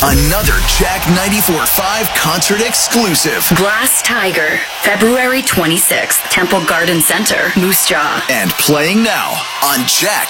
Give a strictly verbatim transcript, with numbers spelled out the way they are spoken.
Another Jack ninety-four point five concert exclusive. Glass Tiger, February twenty-sixth, Temple Garden Center, Moose Jaw. And playing now on Jack